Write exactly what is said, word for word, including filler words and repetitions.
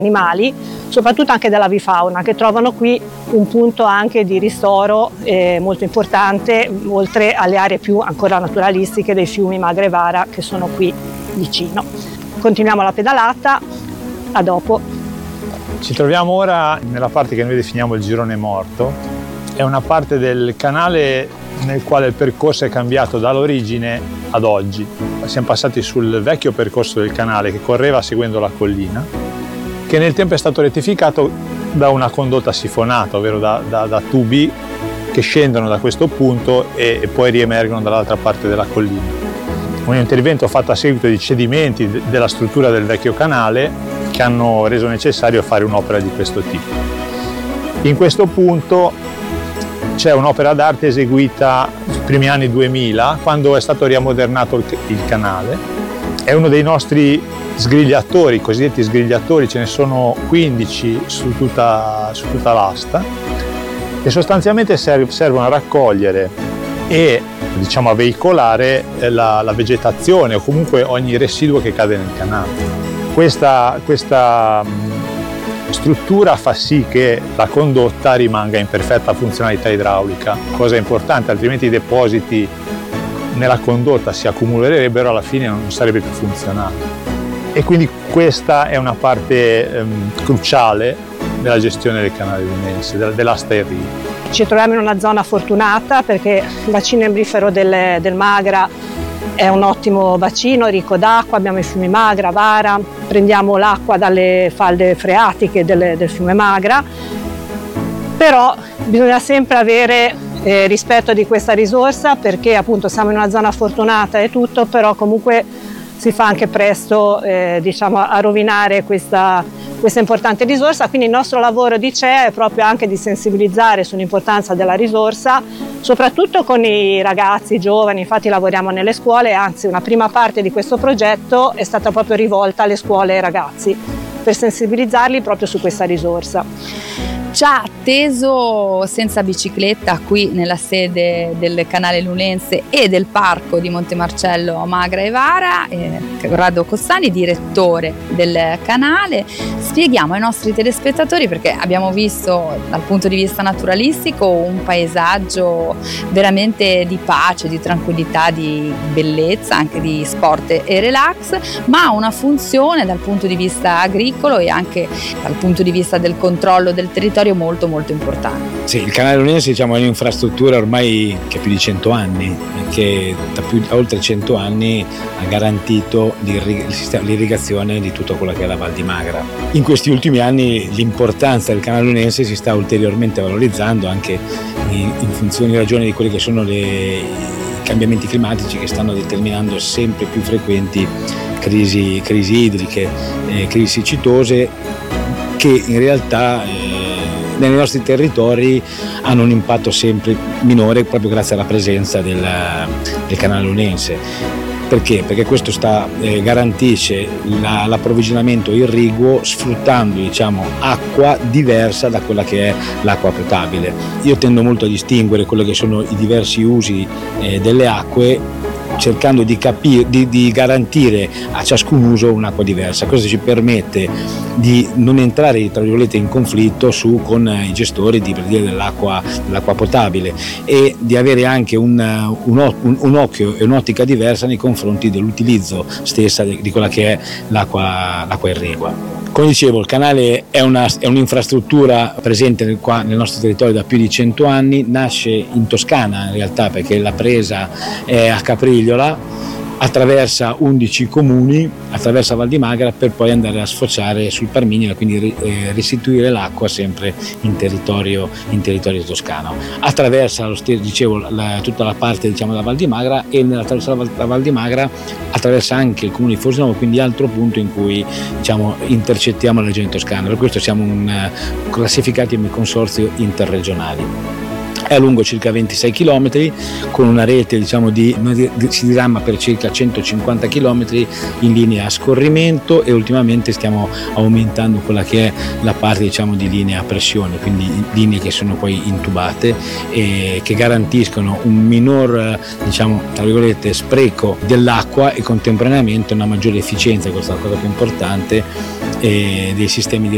animali, soprattutto anche dell'avifauna, che trovano qui un punto anche di ristoro eh, molto importante, oltre alle aree più ancora naturalistiche dei fiumi Magra e Vara che sono qui vicino. Continuiamo la pedalata, a dopo. Ci troviamo ora nella parte che noi definiamo il girone morto. È una parte del canale nel quale il percorso è cambiato dall'origine ad oggi. Siamo passati sul vecchio percorso del canale che correva seguendo la collina, che nel tempo è stato rettificato da una condotta sifonata, ovvero da, da, da tubi che scendono da questo punto e, e poi riemergono dall'altra parte della collina. Un intervento fatto a seguito di cedimenti de, della struttura del vecchio canale che hanno reso necessario fare un'opera di questo tipo. In questo punto c'è un'opera d'arte eseguita nei primi anni duemila, quando è stato riammodernato il, il canale. È uno dei nostri sgrigliatori, i cosiddetti sgrigliatori, ce ne sono quindici su tutta, su tutta l'asta, e sostanzialmente servono a raccogliere e, diciamo, a veicolare la, la vegetazione o comunque ogni residuo che cade nel canale. Questa, questa struttura fa sì che la condotta rimanga in perfetta funzionalità idraulica, cosa importante, altrimenti i depositi nella condotta si accumulerebbero e alla fine non sarebbe più funzionale. E quindi questa è una parte ehm, cruciale della gestione del canale lunense, dell'asta Enrico. Ci troviamo in una zona fortunata perché il bacino embrifero del, del Magra è un ottimo bacino, ricco d'acqua, abbiamo i fiumi Magra, Vara, prendiamo l'acqua dalle falde freatiche del, del fiume Magra, però bisogna sempre avere eh, rispetto di questa risorsa, perché appunto siamo in una zona fortunata e tutto, però comunque si fa anche presto eh, diciamo, a rovinare questa, questa importante risorsa. Quindi il nostro lavoro di C E A è proprio anche di sensibilizzare sull'importanza della risorsa, soprattutto con i ragazzi, i giovani. Infatti lavoriamo nelle scuole, anzi una prima parte di questo progetto è stata proprio rivolta alle scuole e ai ragazzi, per sensibilizzarli proprio su questa risorsa. Ci ha atteso senza bicicletta qui nella sede del canale lunense e del parco di Montemarcello Magra e Vara, eh, Corrado Cossani, direttore del canale. Spieghiamo ai nostri telespettatori, perché abbiamo visto dal punto di vista naturalistico un paesaggio veramente di pace, di tranquillità, di bellezza, anche di sport e relax, ma ha una funzione dal punto di vista agricolo e anche dal punto di vista del controllo del territorio molto molto importante. Sì, il canale lunense, diciamo, è un'infrastruttura ormai che ha più di cento anni, che da più, oltre cento anni ha garantito l'irrigazione di tutto quello che è la Val di Magra. In questi ultimi anni l'importanza del canale lunense si sta ulteriormente valorizzando, anche in, in funzione, in ragione di quelli che sono le, i cambiamenti climatici che stanno determinando sempre più frequenti crisi, crisi idriche, eh, crisi siccitose, che in realtà eh, nei nostri territori hanno un impatto sempre minore proprio grazie alla presenza del, del canale lunense. Perché? Perché questo sta, eh, garantisce la, l'approvvigionamento irriguo sfruttando, diciamo, acqua diversa da quella che è l'acqua potabile. Io tendo molto a distinguere quelli che sono i diversi usi eh, delle acque, cercando di, capire, di, di garantire a ciascun uso un'acqua diversa. Questo ci permette di non entrare, tra virgolette, in conflitto su, con i gestori di, per dire, dell'acqua, dell'acqua potabile, e di avere anche un, un, un, un occhio e un'ottica diversa nei confronti dell'utilizzo stessa di, di quella che è l'acqua, l'acqua irrigua. Come dicevo, il canale è, una, è un'infrastruttura presente nel, qua, nel nostro territorio da più di cento anni, nasce in Toscana in realtà, perché la presa è a Caprigliola, attraversa undici comuni, attraversa Val di Magra per poi andare a sfociare sul Parmignano, quindi eh, restituire l'acqua sempre in territorio, in territorio toscano. Attraversa, lo stesso, dicevo, la, tutta la parte, diciamo, della Val di Magra, e nell'attraversare la, la Val di Magra attraversa anche il comune di Fosinovo, quindi altro punto in cui, diciamo, intercettiamo la regione toscana. Per questo siamo un, uh, classificati come consorzio interregionali. È lungo circa ventisei chilometri, con una rete, diciamo, di, si dirama per circa centocinquanta chilometri in linea a scorrimento, e ultimamente stiamo aumentando quella che è la parte, diciamo, di linea a pressione, quindi linee che sono poi intubate e che garantiscono un minor, diciamo, tra virgolette, spreco dell'acqua e contemporaneamente una maggiore efficienza, questa è la cosa più importante, e dei sistemi di